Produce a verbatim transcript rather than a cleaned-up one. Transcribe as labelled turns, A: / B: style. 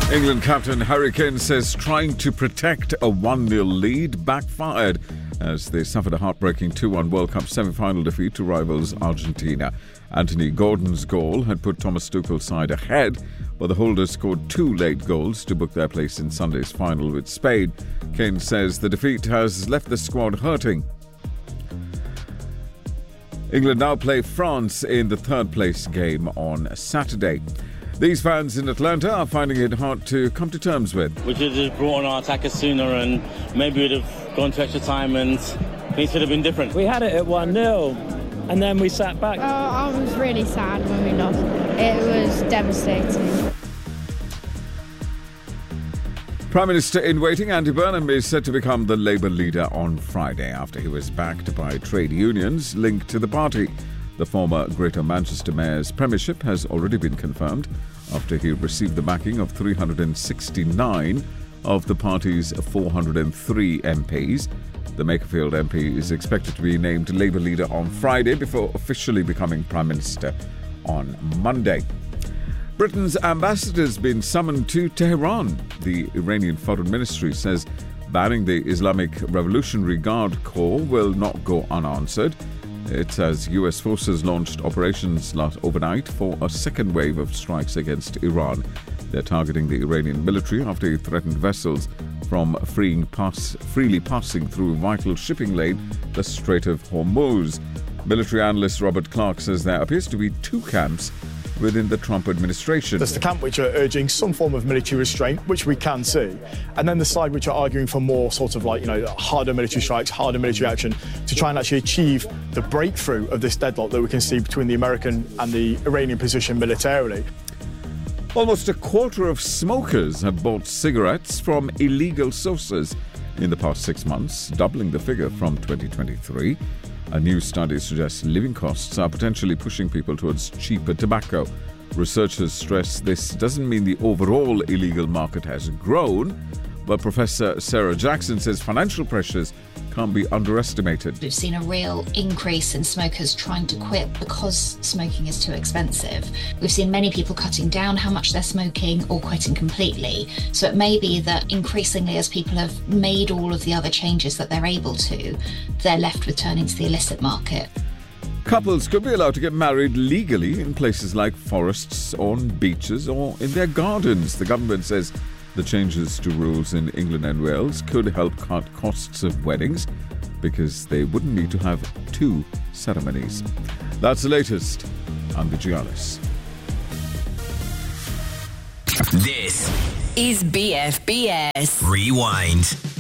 A: England captain Harry Kane says trying to protect a one nil lead backfired as they suffered a heartbreaking two one World Cup semi-final defeat to rivals Argentina. Anthony Gordon's goal had put Thomas Tuchel's side ahead, but the holders scored two late goals to book their place in Sunday's final with Spain. Kane says the defeat has left the squad hurting. England now play France in the third-place game on Saturday. These fans in Atlanta are finding it hard to come to terms with.
B: We should have just brought on our attackers sooner and maybe we'd have gone to extra time and things would have been different.
C: We had it at one nil and then we sat back.
D: Uh, I was really sad when we lost. It was devastating.
A: Prime Minister in waiting Andy Burnham is set to become the Labour leader on Friday after he was backed by trade unions linked to the party. The former Greater Manchester Mayor's premiership has already been confirmed after he received the backing of three hundred sixty-nine of the party's four hundred three M Ps. The Makerfield M P is expected to be named Labour leader on Friday before officially becoming Prime Minister on Monday. Britain's ambassador has been summoned to Tehran. The Iranian Foreign Ministry says banning the Islamic Revolutionary Guard Corps will not go unanswered. It says U S forces launched operations last overnight for a second wave of strikes against Iran. They're targeting the Iranian military after it threatened vessels from freeing pass, freely passing through vital shipping lane, the Strait of Hormuz. Military analyst Robert Clark says there appears to be two camps within the Trump administration.
E: There's the camp which are urging some form of military restraint, which we can see, and then the side which are arguing for more sort of like, you know, harder military strikes, harder military action to try and actually achieve the breakthrough of this deadlock that we can see between the American and the Iranian position militarily.
A: Almost a quarter of smokers have bought cigarettes from illegal sources in the past six months, doubling the figure from twenty twenty-three. A new study suggests living costs are potentially pushing people towards cheaper tobacco. Researchers stress this doesn't mean the overall illegal market has grown, but Professor Sarah Jackson says financial pressures can't be underestimated.
F: We've seen a real increase in smokers trying to quit because smoking is too expensive. We've seen many people cutting down how much they're smoking or quitting completely. So it may be that increasingly as people have made all of the other changes that they're able to, they're left with turning to the illicit market.
A: Couples could be allowed to get married legally in places like forests, on beaches or in their gardens. The government says the changes to rules in England and Wales could help cut costs of weddings because they wouldn't need to have two ceremonies. That's the latest. I'm Vigialis.
G: This is B F B S Rewind.